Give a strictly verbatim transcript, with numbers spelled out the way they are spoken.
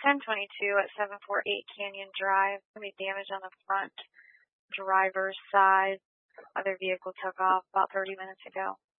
ten twenty-two at seven forty-eight Canyon Drive. Any damage on the front driver's side. Other vehicle took off about thirty minutes ago.